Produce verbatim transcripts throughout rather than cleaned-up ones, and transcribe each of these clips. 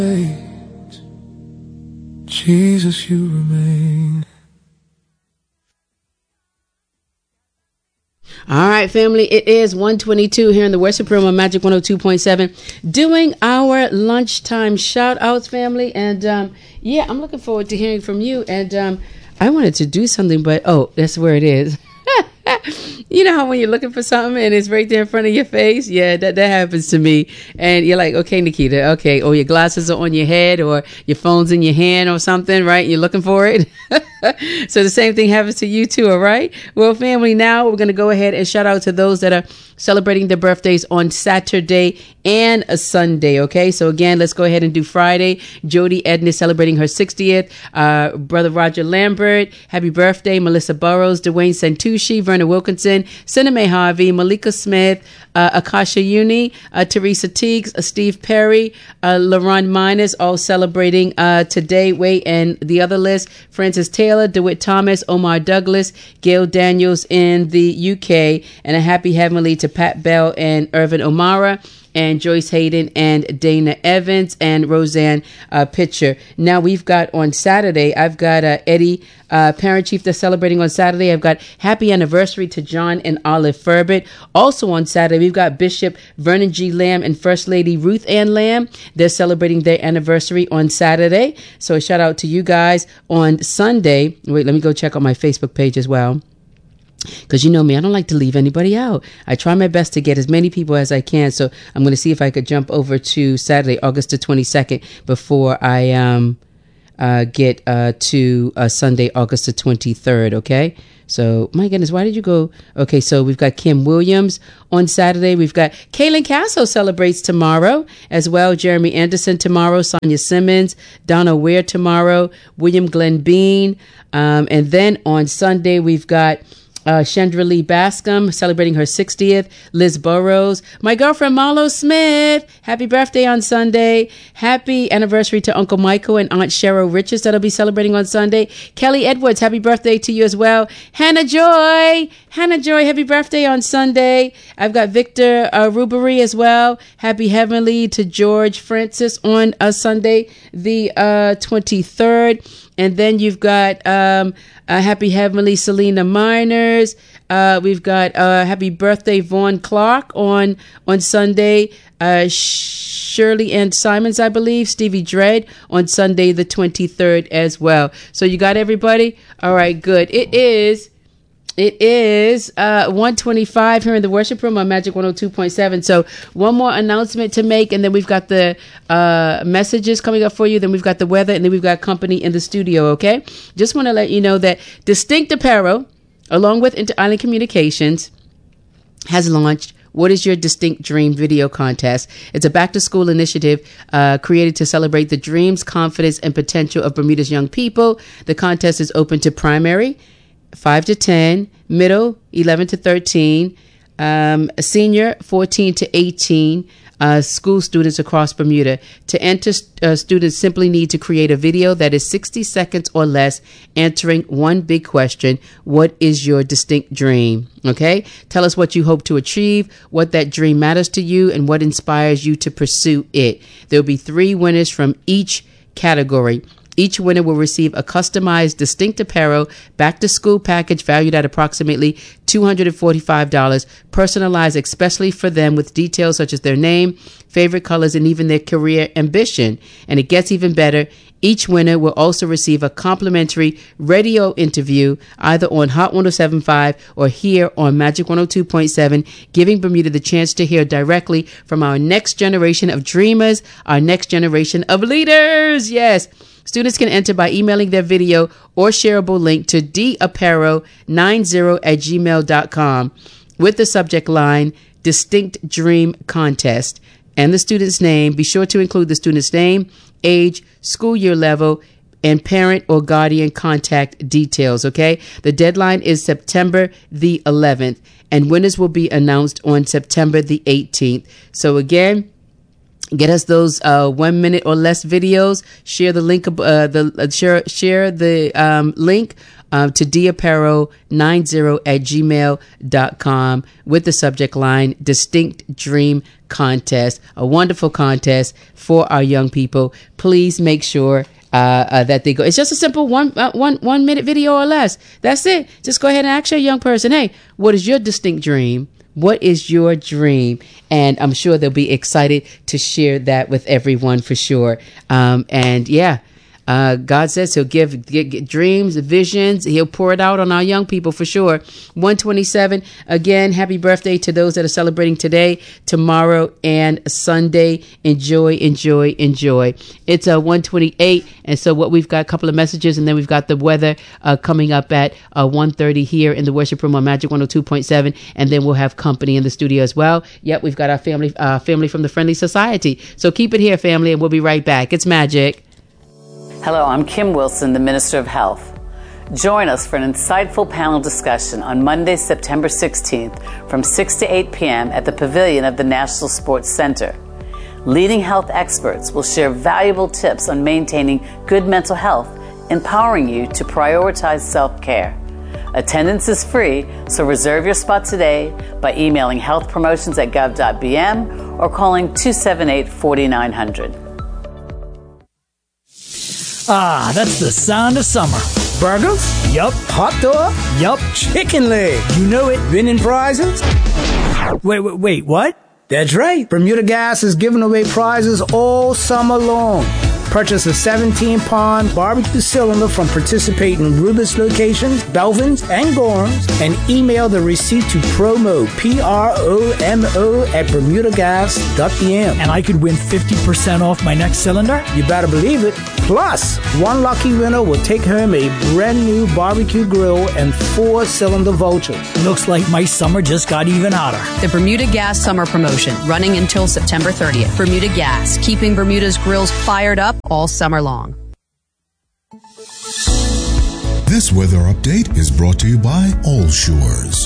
Jesus, you remain. All right, family, it is one twenty-two here in the worship room on Magic one oh two point seven, doing our lunchtime shout outs, family. And um, yeah, I'm looking forward to hearing from you. And um, I wanted to do something, but oh, that's where it is. You know how when you're looking for something and it's right there in front of your face? Yeah, that, that happens to me. And you're like, okay, Nikita, okay. Or your glasses are on your head or your phone's in your hand or something, right? You're looking for it. So the same thing happens to you too, all right? Well, family, now we're going to go ahead and shout out to those that are celebrating their birthdays on Saturday and a Sunday, okay? So again, let's go ahead and do Friday. Jody Edna is celebrating her sixtieth. Uh, Brother Roger Lambert, happy birthday. Melissa Burrows, Dwayne Santucci, Verna Wilkinson, Cinema Harvey, Malika Smith, uh, Akasha Uni, uh, Teresa Teagues, uh, Steve Perry, uh, LaRon Miners, all celebrating uh, today. Wait, and the other list, Francis Taylor, DeWitt Thomas, Omar Douglas, Gail Daniels in the U K, and a happy heavenly to Pat Bell and Irvin O'Mara, and Joyce Hayden and Dana Evans and Roseanne uh, Pitcher. Now we've got on Saturday, I've got uh, Eddie, uh, Parent Chief, that's celebrating on Saturday. I've got happy anniversary to John and Olive Furbett. Also on Saturday, we've got Bishop Vernon G. Lamb and First Lady Ruth Ann Lamb. They're celebrating their anniversary on Saturday. So a shout out to you guys. On Sunday, wait, let me go check on my Facebook page as well. Because you know me, I don't like to leave anybody out. I try my best to get as many people as I can. So I'm going to see if I could jump over to Saturday, August the twenty-second, before I um uh, get uh, to uh, Sunday, August the twenty-third. Okay. So, my goodness, why did you go? Okay, so we've got Kim Williams on Saturday. We've got Kaylin Casso celebrates tomorrow as well. Jeremy Anderson tomorrow. Sonia Simmons. Donna Ware tomorrow. William Glenn Bean. Um, and then on Sunday, we've got Uh, Chandra Lee Bascom celebrating her sixtieth. Liz Burrows. My girlfriend Marlo Smith. Happy birthday on Sunday. Happy anniversary to Uncle Michael and Aunt Cheryl Richards that'll be celebrating on Sunday. Kelly Edwards, happy birthday to you as well. Hannah Joy. Hannah Joy, happy birthday on Sunday. I've got Victor uh, Rubery as well. Happy heavenly to George Francis on uh, Sunday, the uh, twenty-third. And then you've got um, uh, happy heavenly Selena Miners. Uh, we've got uh, happy birthday Vaughn Clark on on Sunday. Uh, Shirley Ann Simons, I believe. Stevie Dredd on Sunday the twenty-third as well. So you got everybody? All right, good. It is. It is uh, one twenty-five here in the worship room on Magic one oh two point seven. So one more announcement to make, and then we've got the uh, messages coming up for you. Then we've got the weather, and then we've got company in the studio, okay? Just want to let you know that Distinct Apparel, along with Inter Island Communications, has launched What is Your Distinct Dream video contest. It's a back-to-school initiative uh, created to celebrate the dreams, confidence, and potential of Bermuda's young people. The contest is open to primary, five to ten, middle, eleven to thirteen, um, senior, fourteen to eighteen, uh, school students across Bermuda. To enter, uh, students simply need to create a video that is sixty seconds or less, answering one big question: what is your distinct dream? Okay? Tell us what you hope to achieve, what that dream matters to you, and what inspires you to pursue it. There will be three winners from each category. Each winner will receive a customized Distinct Apparel back-to-school package valued at approximately two hundred forty-five dollars, personalized especially for them with details such as their name, favorite colors, and even their career ambition. And it gets even better. Each winner will also receive a complimentary radio interview either on Hot one oh seven point five or here on Magic one oh two point seven, giving Bermuda the chance to hear directly from our next generation of dreamers, our next generation of leaders. Yes. Students can enter by emailing their video or shareable link to d apparel ninety at gmail dot com with the subject line Distinct Dream Contest and the student's name. Be sure to include the student's name, age, school year level, and parent or guardian contact details, okay? The deadline is September the eleventh, and winners will be announced on September the eighteenth. So again, get us those uh, one minute or less videos. Share the link. Uh, the uh, share share the um, link uh, to d apparel ninety at gmail dot com with the subject line Distinct Dream contest, a wonderful contest for our young people. Please make sure uh, uh, that they go. It's just a simple one, uh, one, one minute video or less. That's it. Just go ahead and ask your young person, hey, what is your distinct dream? What is your dream? And I'm sure they'll be excited to share that with everyone for sure. Um, and yeah. Uh, God says he'll give, give, give dreams, visions. He'll pour it out on our young people for sure. one twenty-seven. Again, happy birthday to those that are celebrating today, tomorrow, and Sunday. Enjoy, enjoy, enjoy. It's a uh, one twenty-eight. And so what we've got a couple of messages, and then we've got the weather uh, coming up at uh, one thirty here in the worship room on Magic one oh two point seven. And then we'll have company in the studio as well. Yep, we've got our family, uh, family from the Friendly Society. So keep it here, family, and we'll be right back. It's Magic. Hello, I'm Kim Wilson, the Minister of Health. Join us for an insightful panel discussion on Monday, September sixteenth from six to eight p.m. at the Pavilion of the National Sports Center. Leading health experts will share valuable tips on maintaining good mental health, empowering you to prioritize self-care. Attendance is free, so reserve your spot today by emailing health promotions at gov dot b m or calling two seven eight, four nine zero zero. Ah, that's the sound of summer. Burgers? Yup. Hot dog? Yup. Chicken leg? You know it. Winning prizes? Wait, wait, wait, what? That's right. Bermuda Gas is giving away prizes all summer long. Purchase a seventeen pound barbecue cylinder from participating Rubis locations, Belvin's, and Gorham's, and email the receipt to promo, P R O M O, at bermuda gas dot b m. And I could win fifty percent off my next cylinder? You better believe it. Plus, one lucky winner will take home a brand new barbecue grill and four cylinder vouchers. Looks like my summer just got even hotter. The Bermuda Gas Summer Promotion, running until September thirtieth. Bermuda Gas, keeping Bermuda's grills fired up all summer long. This weather update is brought to you by All Shores.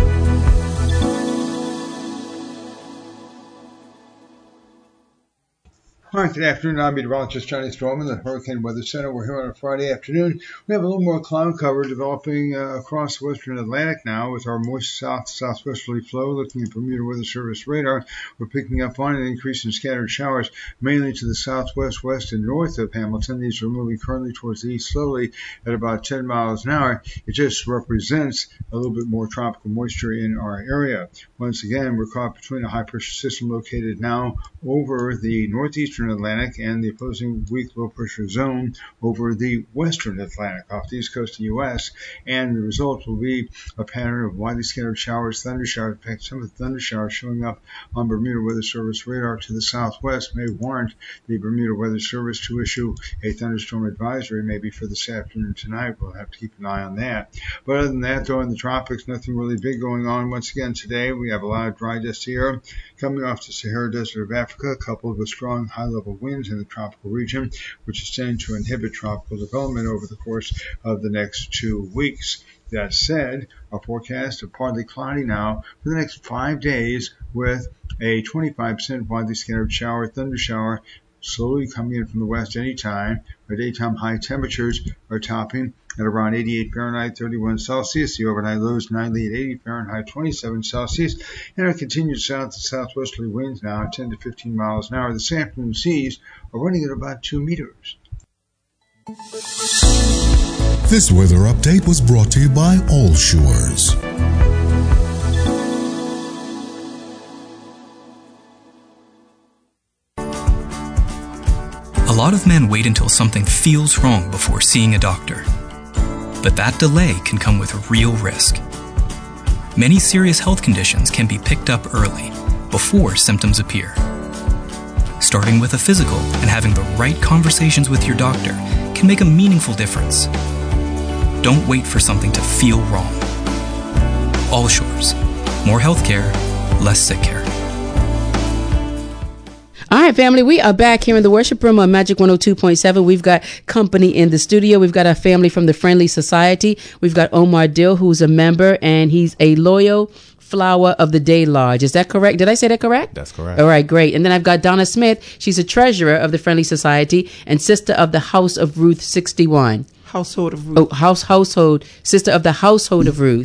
All right, good afternoon. I'm meteorologist Johnny Stroman, the Hurricane Weather Center. We're here on a Friday afternoon. We have a little more cloud cover developing uh, across the western Atlantic now with our moist south-southwesterly flow. Looking at Bermuda Weather Service radar, we're picking up on an increase in scattered showers, mainly to the southwest, west, and north of Hamilton. These are moving currently towards the east slowly at about ten miles an hour. It just represents a little bit more tropical moisture in our area. Once again, we're caught between a high-pressure system located now over the northeastern Atlantic and the opposing weak low pressure zone over the western Atlantic off the east coast of the U S, and the result will be a pattern of widely scattered showers, thunder showers. In fact, some of the thunder showers showing up on Bermuda Weather Service radar to the southwest may warrant the Bermuda Weather Service to issue a thunderstorm advisory maybe for this afternoon tonight. We'll have to keep an eye on that. But other than that, though, in the tropics, nothing really big going on. Once again today, we have a lot of dry dust here coming off the Sahara Desert of Africa, coupled with strong high-level winds in the tropical region, which is tending to inhibit tropical development over the course of the next two weeks. That said, our forecast of partly cloudy now for the next five days with a twenty-five percent widely scattered shower, thunder shower, slowly coming in from the west anytime. Our daytime high temperatures are topping at around eighty-eight Fahrenheit, thirty-one Celsius. The overnight lows ninety at eighty Fahrenheit, twenty-seven Celsius. And our continued south and southwesterly winds now at ten to fifteen miles an hour. This afternoon seas are running at about two meters. This weather update was brought to you by All Shores. A lot of men wait until something feels wrong before seeing a doctor. But that delay can come with real risk. Many serious health conditions can be picked up early, before symptoms appear. Starting with a physical and having the right conversations with your doctor can make a meaningful difference. Don't wait for something to feel wrong. All Shores. More healthcare, less sick care. All right, family, we are back here in the worship room on Magic one oh two point seven. We've got company in the studio. We've got our family from the Friendly Society. We've got Omar Dill, who's a member, and he's a loyal Flower of the Day Lodge. Is that correct? Did I say that correct? That's correct. All right, great. And then I've got Donna Smith. She's a treasurer of the Friendly Society and sister of the House of Ruth sixty-one. Household of Ruth. Oh, house, household, sister of the Household of Ruth.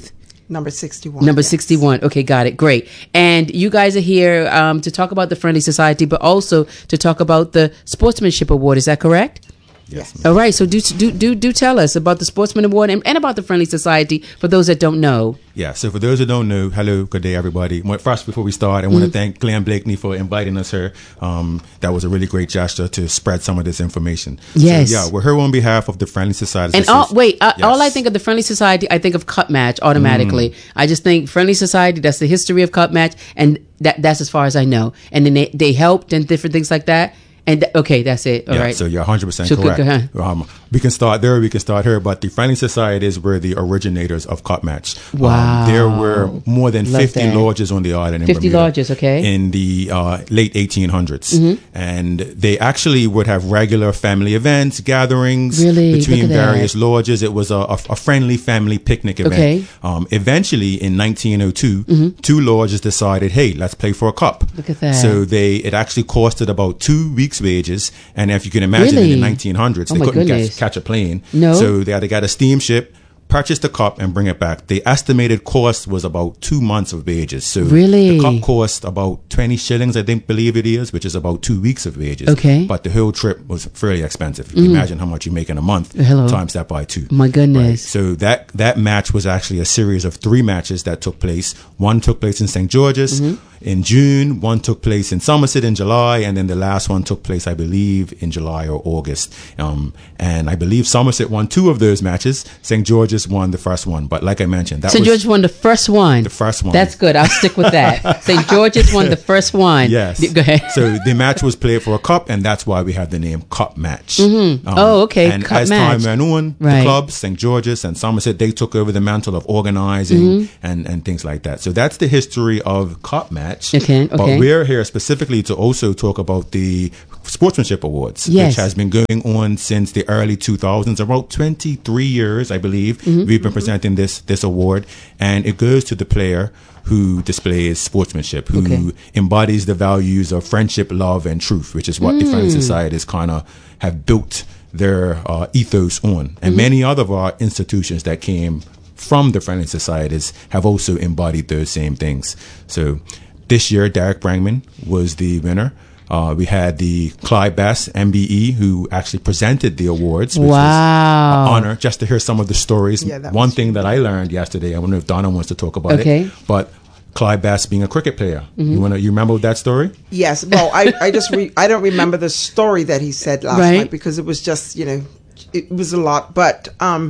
Number sixty-one. Number yes. sixty-one. Okay, got it. Great. And you guys are here um, to talk about the Friendly Society, but also to talk about the Sportsmanship Award. Is that correct? Yes. All right. So do do do do tell us about the Sportsman Award and, and about the Friendly Society for those that don't know. Yeah. So for those that don't know, hello, good day, everybody. Well, first, before we start, I want to thank Glenn Blakeney for inviting us here. Um, that was a really great gesture to spread some of this information. Yes. So, yeah, we're here on behalf of the Friendly Society. And all, wait, uh, yes. all I think of the Friendly Society, I think of Cup Match automatically. Mm. I just think Friendly Society, that's the history of Cup Match, and that that's as far as I know. And then they, they helped and different things like that. And th- okay, that's it. All yeah, right. So you're one hundred percent so correct. Go, go um, we can start there. We can start here. But the Friendly Societies were the originators of Cup Match. Wow. Um, there were more than Love fifty that. lodges on the island in fifty Bermuda lodges, okay. in the uh, late eighteen hundreds. Mm-hmm. And they actually would have regular family events, gatherings really? between various that. lodges. It was a, a, a friendly family picnic event. Okay. Um, eventually, in nineteen oh two, mm-hmm. two lodges decided, hey, let's play for a cup. Look at that. So they it actually costed about two weeks' wages. And if you can imagine, really? in the nineteen hundreds, oh they couldn't goodness. get, catch a plane. No. So they had to get a steamship, purchase the cup, and bring it back. The estimated cost was about two months of wages. So really? the cup cost about twenty shillings, I think, believe it is, which is about two weeks of wages. Okay. But the whole trip was fairly expensive. You can mm. imagine how much you make in a month. Hello. Times that by two. My goodness. Right? So that, that match was actually a series of three matches that took place. One took place in Saint George's mm-hmm. in June, one took place in Somerset in July, and then the last one took place, I believe, in July or August. Um, and I believe Somerset won two of those matches. Saint George's won the first one. But like I mentioned, that Saint was... George's won the first one. The first one. That's good. I'll stick with that. Saint George's won the first one. Yes. Go ahead. So the match was played for a cup, and that's why we have the name Cup Match. Mm-hmm. Um, oh, okay. And cup as match. time went on, right. the clubs, Saint George's and Somerset, they took over the mantle of organizing mm-hmm. and, and things like that. So that's the history of Cup Match. Okay, okay. But we're here specifically to also talk about the Sportsmanship Awards, yes. which has been going on since the early two thousands, about twenty-three years, I believe. Mm-hmm. We've been presenting this this award, and it goes to the player who displays sportsmanship, who okay. embodies the values of friendship, love, and truth, which is what mm. the Friendly Societies kind of have built their uh, ethos on. And mm-hmm. many other of our institutions that came from the Friendly Societies have also embodied those same things. So this year, Derek Brangman was the winner. Uh, we had the Clyde Bass, M B E, who actually presented the awards, which wow. was an honor just to hear some of the stories. Yeah, One thing that I learned yesterday, I wonder if Donna wants to talk about okay. it, but Clyde Bass being a cricket player. Mm-hmm. You want to? You remember that story? Yes. Well, I, I just re- I don't remember the story that he said last right. night because it was just, you know, it was a lot. But um,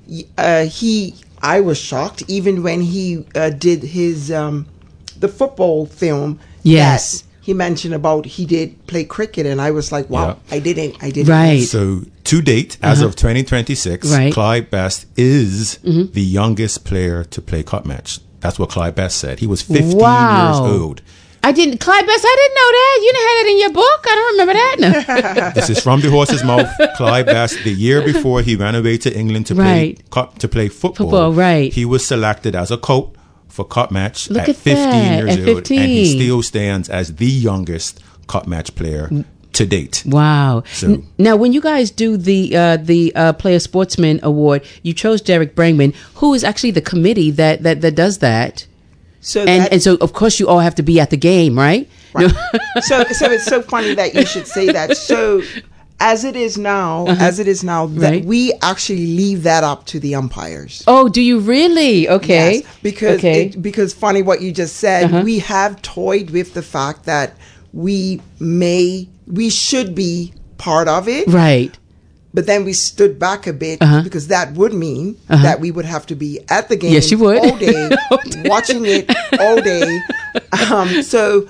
uh, he, I was shocked even when he uh, did his um, the football film. Yes. That he mentioned about he did play cricket, and I was like, wow, yeah. I didn't, I didn't. Right. So to date, as uh-huh. of twenty twenty-six, right. Clyde Bass is mm-hmm. the youngest player to play Cup Match. That's what Clyde Bass said. He was fifteen wow. years old. I didn't, Clyde Bass, I didn't know that. You didn't have that in your book. I don't remember that. No. This is from the horse's mouth. Clyde Bass, the year before he ran away to England to right. play cup, to play football, football, right. he was selected as a coach for Cup Match Look at, at fifteen that. years At old, fifteen. and he still stands as the youngest Cup Match player to date. Wow. So, N- now, when you guys do the uh, the uh, Player Sportsman Award, you chose Derek Brangman, who is actually the committee that that, that does that. So and that, and so of course you all have to be at the game, right? Right. so so it's so funny that you should say that. So as it is now, uh-huh. as it is now, that right. we actually leave that up to the umpires. Oh, do you really? Okay. Yes, because okay. It, because funny what you just said. Uh-huh. We have toyed with the fact that we may we should be part of it, right? But then we stood back a bit uh-huh. because that would mean uh-huh. that we would have to be at the game yes, you would. all day, watching it all day. Um, so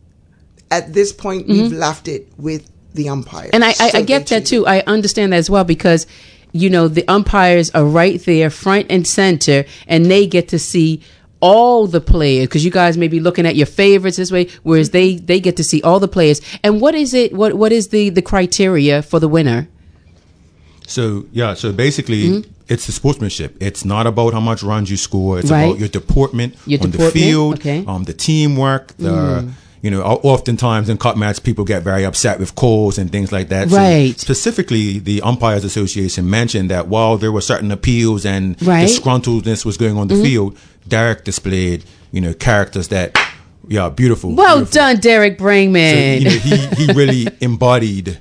at this point, mm-hmm. we've left it with the umpires. And I, I, so I get that too. I understand that as well because, you know, the umpires are right there, front and center, and they get to see all the players because you guys may be looking at your favorites this way, whereas they, they get to see all the players. And what is it? What what is the, the criteria for the winner? So, yeah, so basically, mm-hmm. it's the sportsmanship. It's not about how much runs you score. It's right. about your deportment your on deportment? the field, okay. um, the teamwork, the, mm. you know, oftentimes in cup match, people get very upset with calls and things like that. Right. So specifically, the Umpires Association mentioned that while there were certain appeals and right. disgruntledness was going on the mm-hmm. field, Derek displayed, you know, characters that, yeah, beautiful. Well beautiful. done, Derek Brangman. So, you know, he, he really embodied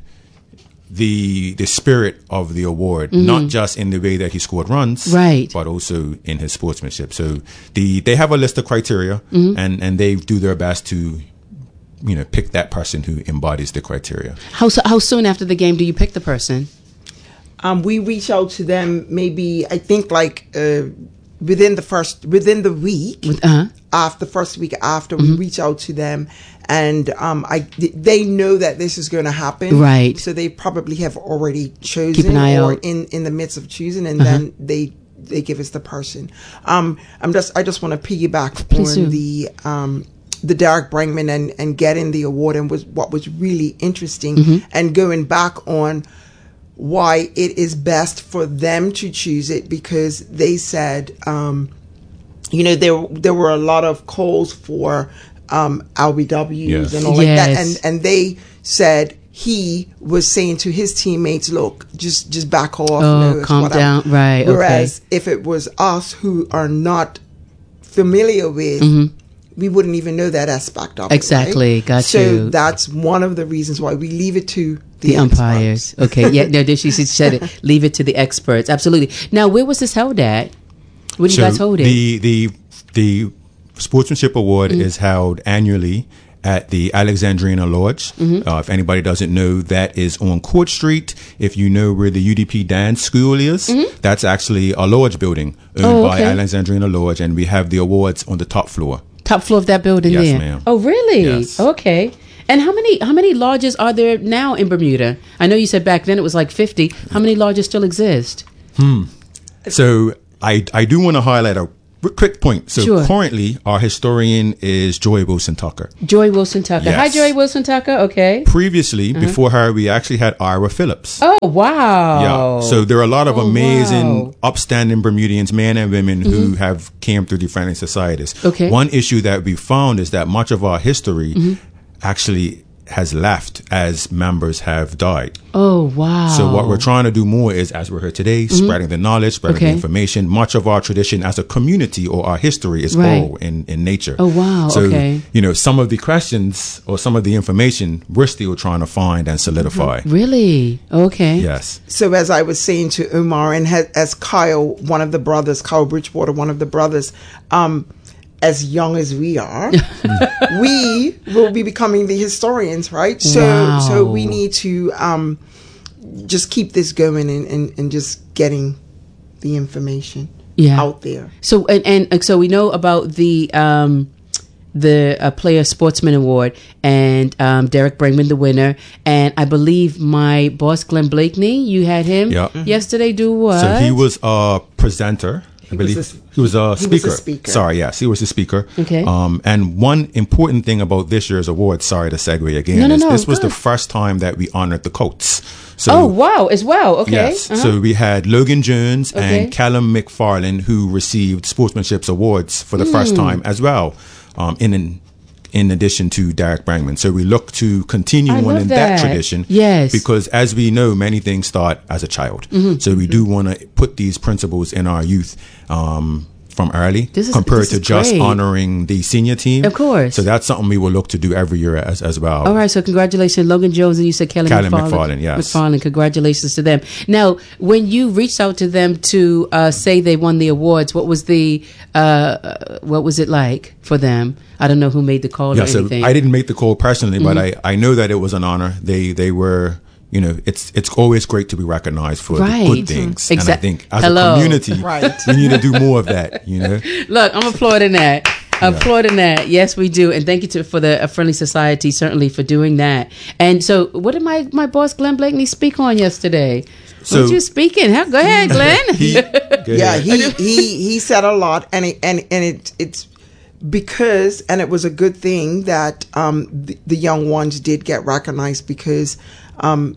the the spirit of the award, mm-hmm. not just in the way that he scored runs, right, but also in his sportsmanship. So the they have a list of criteria, mm-hmm. and and they do their best to, you know, pick that person who embodies the criteria. How so, how soon after the game do you pick the person? Um, we reach out to them maybe I think like uh, within the first within the week uh-huh. after the first week after mm-hmm. we reach out to them. And um, I, they know that this is going to happen, right? So they probably have already chosen, Keep an eye or out. in, in the midst of choosing, and uh-huh. then they they give us the person. Um, I'm just I just want to piggyback Please on do. the um, the Derek Brangman and, and getting the award, and was what was really interesting, mm-hmm. and going back on why it is best for them to choose it, because they said, um, you know, there there were a lot of calls for. Um, L B Ws yes. and all like yes. that, and and they said he was saying to his teammates, "Look, just just back off, oh, no, calm whatever." down, right?" Whereas okay. if it was us who are not familiar with, mm-hmm. we wouldn't even know that aspect of exactly. it. Right? Got so you. So that's one of the reasons why we leave it to the, the umpires. Okay, yeah, no, she said it. Leave it to the experts. Absolutely. Now, where was this held at? Where did so you guys hold it? The the the Sportsmanship Award mm-hmm. is held annually at the Alexandrina Lodge. Mm-hmm. Uh, if anybody doesn't know, that is on Court Street. If you know where the U D P dance school is, mm-hmm. that's actually a lodge building owned oh, by okay. Alexandrina Lodge, and we have the awards on the top floor. Top floor of that building yes, there? Ma'am. Oh, really? Yes. Okay. And how many how many lodges are there now in Bermuda? I know you said back then it was like fifty. How many lodges still exist? Hmm. So I I do want to highlight a quick point. So sure. currently, our historian is Joy Wilson Tucker. Joy Wilson Tucker. Yes. Hi, Joy Wilson Tucker. Okay. Previously, uh-huh. before her, we actually had Ira Phillips. Oh, wow. Yeah. So there are a lot of oh, amazing, wow. upstanding Bermudians, men and women, mm-hmm. who have came through the friendly societies. Okay. One issue that we found is that much of our history mm-hmm. actually has left as members have died. Oh, wow. So what we're trying to do more is, as we're here today, mm-hmm. spreading the knowledge, spreading okay. the information. Much of our tradition as a community or our history is right. oral in, in nature. Oh, wow. So, okay. you know, some of the questions or some of the information we're still trying to find and solidify. Really? Okay. Yes. So as I was saying to Umar, and ha- as Kyle, one of the brothers, Kyle Bridgewater, one of the brothers, um, as young as we are, we will be becoming the historians, right? So, wow. so we need to um, just keep this going and, and, and just getting the information yeah. out there. So, and, and so we know about the um, the uh, Player Sportsman Award and um, Derek Brangman, the winner, and I believe my boss Glenn Blakeney, you had him yep. mm-hmm. yesterday. Do what? So he was a presenter. I He believe was a, he was a he speaker. was a speaker. Sorry, yes, he was a speaker. Okay. Um, and one important thing about this year's award, sorry to segue again, no, no, is no, this was good. the first time that we honored the Colts. So, oh, wow, as well. Okay. Yes. Uh-huh. So we had Logan Jones okay. and Callum McFarlane who received Sportsmanship Awards for the mm. first time as well, um, in an in addition to Derek Brangman. So we look to continue I on in that. that tradition. Yes. Because as we know, many things start as a child. Mm-hmm. So we do want to put these principles in our youth um, from early this is, compared this to is just great. honoring the senior team. Of course. So that's something we will look to do every year as, as well. All right, so congratulations, Logan Jones, and you said Kelly Callum McFarlane. McFarlane, yes. McFarlane, congratulations to them. Now, when you reached out to them to uh, say they won the awards, what was the uh, what was it like for them? I don't know who made the call yeah, or so anything. I didn't make the call personally, Mm-hmm. but I, I know that it was an honor. They they were, you know, it's it's always great to be recognized for right. the good things. Exactly. And I think as Hello. a community, right. we need to do more of that, you know. Look, I'm applauding that. Yeah. Applauding that. Yes, we do. And thank you to, for the uh, Friendly Society, certainly, for doing that. And so, what did my, my boss, Glenn Blakeney, speak on yesterday? So, what you speaking? How, go ahead, Glenn. he, go yeah, ahead. he, he, he said a lot, and it, and, and it, it's because, and it was a good thing that um, the, the young ones did get recognized because um,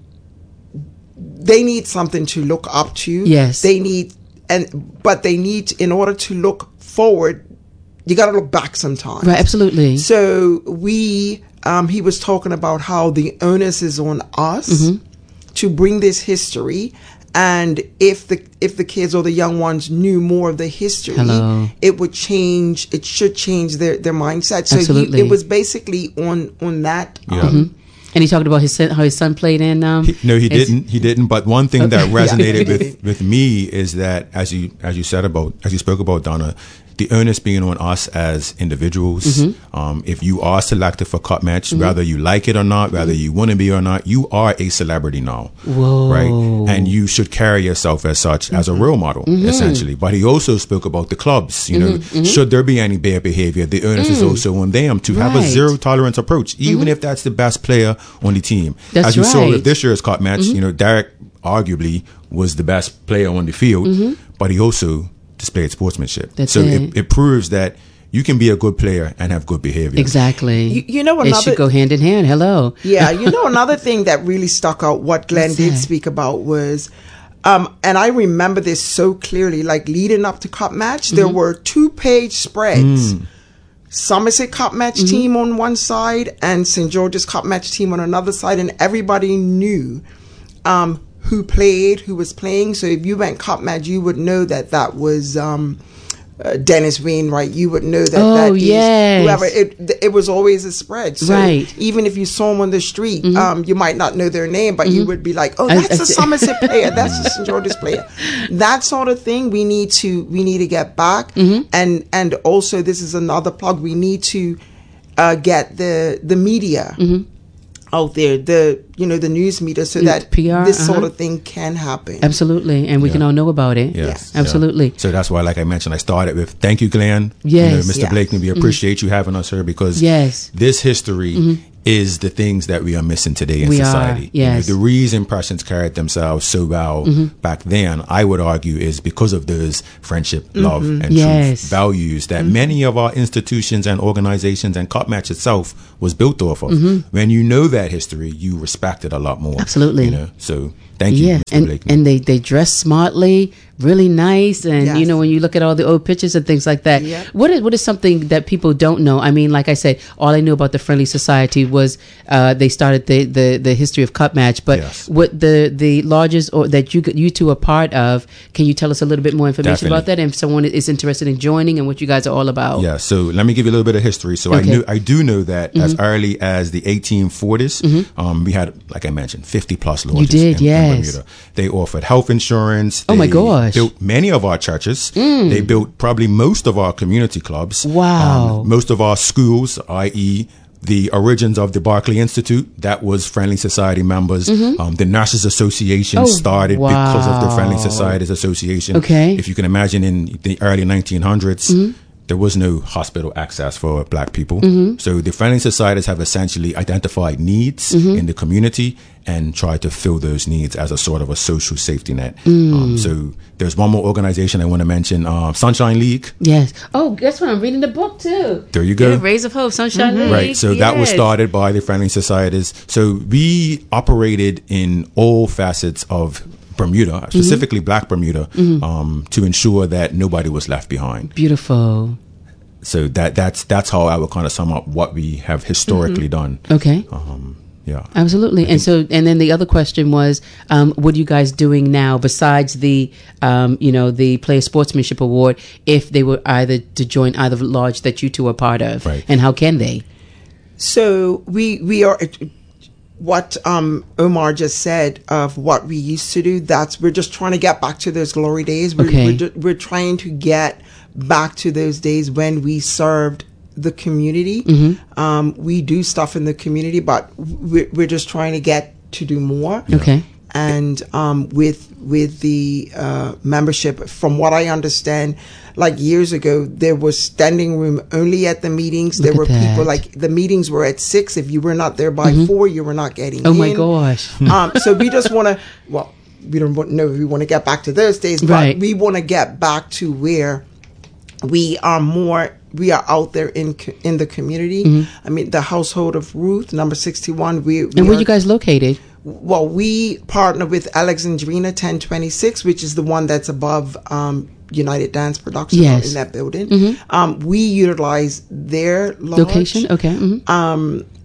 they need something to look up to. Yes. They need, and but they need, in order to look forward, you got to look back sometime. Right, absolutely. So we um, he was talking about how the onus is on us Mm-hmm. to bring this history. And if the if the kids or the young ones knew more of the history, Hello. it would change. It should change their, their mindset. So Absolutely. he, it was basically on on that. Yeah. Um, Mm-hmm. And he talked about his son, how his son played in. Um, He- no, he his- didn't. He didn't. But one thing that resonated Yeah. with, with me is that, as you as you said about as you spoke about, Donna, the onus being on us as individuals. Mm-hmm. Um, if you are selected for Cup Match, whether you like it or not, whether you want to be or not, you are a celebrity now. Whoa. Right, and you should carry yourself as such, as a role model, Mm-hmm. essentially. But he also spoke about the clubs. You know, should there be any bad behavior, the onus is also on them to have a Right. zero tolerance approach, even if that's the best player on the team. That's as you saw right. with this year's Cup Match, you know, Derek arguably was the best player on the field, but he also displayed sportsmanship. That's so it. it. It proves that you can be a good player and have good behavior. Exactly. You- you know it another- should go hand in hand. Hello. Yeah, you know, another thing that really stuck out, what Glenn What's did that? speak about was, um, and I remember this so clearly, like leading up to Cup Match, there Mm-hmm. were two page spreads. Mm. Somerset Cup Match Mm-hmm. team on one side and Saint George's Cup Match team on another side, and everybody knew um, who played, who was playing. So if you went Cup Match, you would know that that was um, uh, Dennis Wainwright. You would know that Oh, that is yes. whoever. It, it was always a spread. So Right. even if you saw them on the street, um, you might not know their name, but you would be like, "Oh, I- that's I a see. Somerset player. That's a Saint George's player." That sort of thing we need to we need to get back, and and also this is another plug. We need to uh, get the the media out there, the you know the news media, so Mm, that P R, this sort uh-huh. of thing can happen. Absolutely. And we can all know about it. Yes, Absolutely. yeah. So that's why, like I mentioned, I started with thank you, Glenn. Yes. You know, Mister Yeah. Blakeney, we appreciate you having us here because Yes. this history is the things that we are missing today in We are, society. You know, yes. the reason persons carried themselves so well back then, I would argue, is because of those friendship, love, and Yes. truth values that many of our institutions and organizations and Cup Match itself was built off of. When you know that history, you respect it a lot more. Absolutely. You know, so thank you, Yeah, Mister and Blakeney. and they they dress smartly, really nice, and you Yes. know when you look at all the old pictures and things like that. Yep. What is what is something that people don't know? I mean, like I said, all I knew about the Friendly Society was uh, they started the, the the history of Cup Match. But Yes. what the the largest or that you you two are part of? Can you tell us a little bit more information about that? And if someone is interested in joining and what you guys are all about. Yeah, so let me give you a little bit of history. So I Okay. knew I do know that as early as the eighteen forties, um, we had, like I mentioned, fifty plus lodges. did, in, yes. in Bermuda. They offered health insurance. Oh, my They gosh. Built many of our churches. They built probably most of our community clubs. Wow. Um, most of our schools, that is, the origins of the Barclay Institute, that was Friendly Society members. Um, the Nurses Association Oh, started because of the wow. Friendly Societies Association. Okay. If you can imagine, in the early nineteen hundreds, there was no hospital access for black people. So the Friendly Societies have essentially identified needs in the community and tried to fill those needs as a sort of a social safety net. Um, so there's one more organization I want to mention, uh, Sunshine League. Yes. Oh, guess what? I'm reading the book too. There you go. Yeah, Rays of Hope, Sunshine League. Right. So that was Yes. started by the Friendly Societies. So we operated in all facets of Bermuda, specifically Black Bermuda, um, to ensure that nobody was left behind. Beautiful. So that that's that's how I would kind of sum up what we have historically done. Okay. Um, yeah. Absolutely. And so, and then the other question was, um, what are you guys doing now besides the, um, you know, the Player Sportsmanship Award, if they were either to join either lodge that you two are part of? Right. And how can they? So we we are what um, Omar just said of what we used to do. That's we're just trying to get back to those glory days. We're, Okay. we're, ju- we're trying to get back to those days when we served the community. Mm-hmm. Um, we do stuff in the community, but we're, we're just trying to get to do more. Okay. And um, with with the uh, membership, from what I understand, like years ago, there was standing room only at the meetings. Look there at were that. people like the meetings were at six. If you were not there by four, you were not getting Oh in. my gosh. um, so we just want to, well, we don't want- know if we want to get back to those days, but Right. we want to get back to where we are more. We are out there in co- in the community. I mean, the Household of Ruth, number sixty-one. We, we And where are- you guys located? well, we partner with Alexandrina ten twenty-six, which is the one that's above um, United Dance Production Yes. in that building. Um, we utilize their lodge. Location? Okay. hmm Um,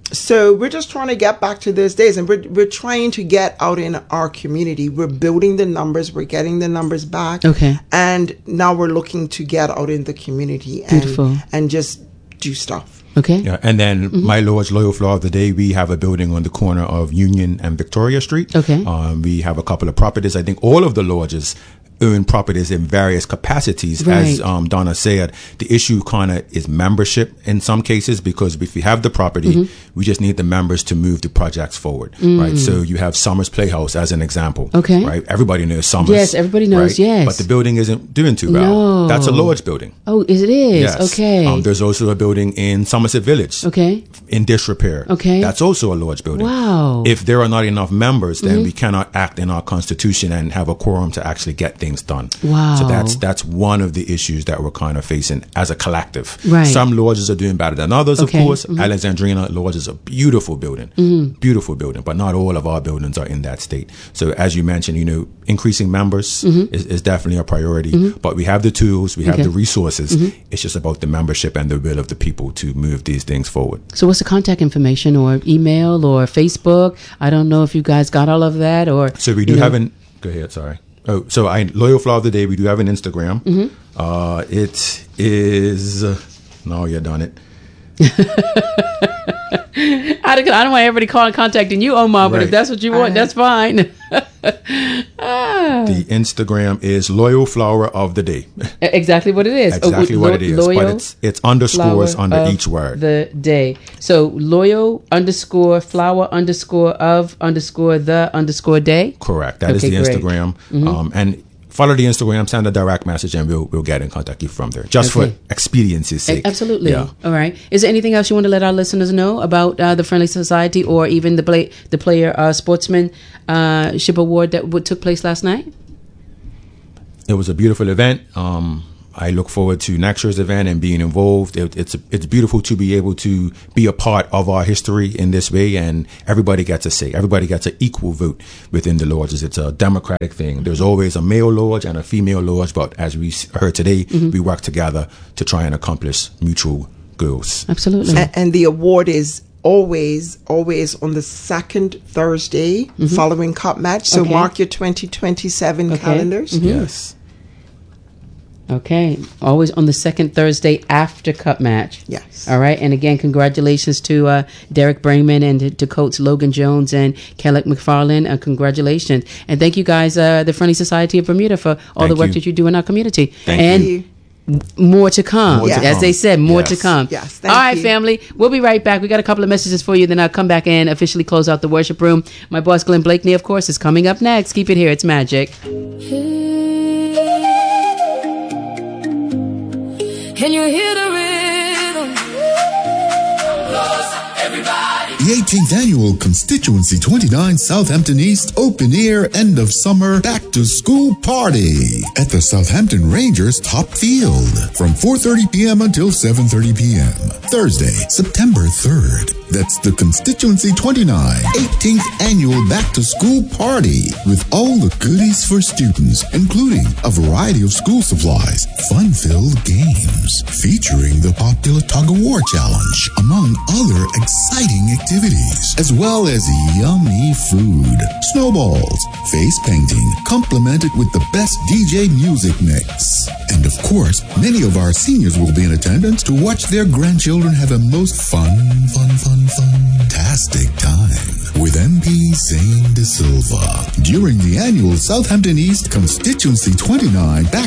so we're just trying to get back to those days, and we're we're trying to get out in our community. We're building the numbers, we're getting the numbers back. Okay. And now we're looking to get out in the community Beautiful. and and just do stuff. Okay. Yeah, and then Mm-hmm. My Lord's Loyal Flower of the Day, we have a building on the corner of Union and Victoria Street. Okay. Um, we have a couple of properties. I think all of the lodges own properties in various capacities. Right. As um, Donna said, the issue kind of is membership in some cases, because if we have the property, Mm-hmm. we just need the members to move the projects forward, Mm. right? So you have Summers Playhouse as an example. Okay. Right? Everybody knows Summers. Yes, everybody knows, right? yes. But the building isn't doing too well. No. That's a lodge building. Oh, is it is? Yes. Okay. Um, there's also a building in Somerset Village. Okay. In disrepair. Okay. That's also a lodge building. Wow. If there are not enough members, then Mhm. we cannot act in our constitution and have a quorum to actually get things done. Wow. So that's that's one of the issues that we're kind of facing as a collective. Right. Some lodges are doing better than others, Okay. of course. Mhm. Alexandrina Lodge is a beautiful building. Mhm. Beautiful building, but not all of our buildings are in that state. So as you mentioned, you know, increasing members Mhm. is, is definitely a priority. Mhm. But we have the tools, we have Okay. the resources. Mhm. It's just about the membership and the will of the people to move these things forward. So what's the contact information, or email, or Facebook? I don't know if you guys got all of that, or So we do you know. have an. Go ahead. Sorry. Oh, so I Loyal Flower of the Day. We do have an Instagram. Mhm. Uh, it is. Uh, no, you done it. I don't, I don't want everybody calling, contacting you, Omar, but if Right. that's what you want, that's fine. Ah. The Instagram is Loyal Flower of the Day. Exactly what it is. Exactly Oh, what lo- it is. loyal But it's it's underscores flower under of each word. The day. So loyal underscore flower underscore of underscore the underscore day. Correct. That is Okay, the great. Instagram. Mhm. Um, and follow the Instagram, send a direct message, and we'll we'll get in contact you from there. Just Okay. for expediency's sake. Absolutely. Yeah. All right. Is there anything else you want to let our listeners know about uh, the Friendly Society, or even the play, the player uh, sportsmanship uh, award that w- took place last night? It was a beautiful event. Um, I look forward to next year's event and being involved. It, it's it's beautiful to be able to be a part of our history in this way, and everybody gets a say. Everybody gets an equal vote within the lodges. It's a democratic thing. There's always a male lodge and a female lodge, but as we s- heard today, Mhm. we work together to try and accomplish mutual goals. Absolutely. A- and the award is always, always on the second Thursday Mhm. following Cup match. So Okay. mark your twenty twenty-seven Okay. calendars. Mhm. Yes. Okay. Always on the second Thursday after Cup match. Yes. All right. And again, congratulations to uh, Derek Brangman and to, to Coach Logan Jones and Kellett McFarland. Uh, congratulations. And thank you guys, uh, the Friendly Society of Bermuda, for all Thank the work you. that you do in our community. Thank and you. more to come. More to As come. they said, more to Yes. come. Yes, thank All right, you. family. We'll be right back. We got a couple of messages for you. Then I'll come back and officially close out the worship room. My boss, Glenn Blakeney, of course, is coming up next. Keep it here. It's Magic. Can you hear the rhythm? The eighteenth Annual Constituency twenty-nine Southampton East Open Air End of Summer Back to School Party at the Southampton Rangers Top Field from four thirty p.m. until seven thirty p.m. Thursday, September third. That's the Constituency twenty-nine eighteenth Annual Back to School Party with all the goodies for students, including a variety of school supplies, fun-filled games, featuring the popular Tug-of-War Challenge, among other exciting activities, as well as yummy food, snowballs, face painting, complemented with the best D J music mix. And of course, many of our seniors will be in attendance to watch their grandchildren have a most fun, fun, fun, fantastic time with M P Zane De Silva during the annual Southampton East Constituency twenty-nine Back